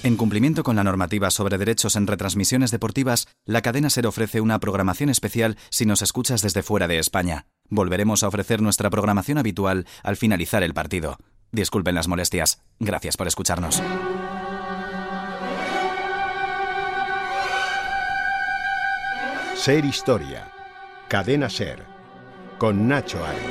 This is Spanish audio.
En cumplimiento con la normativa sobre derechos en retransmisiones deportivas, la cadena SER ofrece una programación especial si nos escuchas desde fuera de España. Volveremos a ofrecer nuestra programación habitual al finalizar el partido. Disculpen las molestias. Gracias por escucharnos. SER Historia. Cadena SER. Con Nacho Ares.